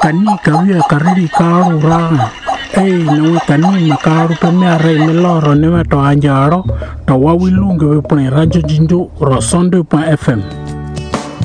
kani kawia kariri karu ra no kani makaru pe me arre me loro ne ma to anjaro to wawilunge we pone radio jinjo ro sonde.fm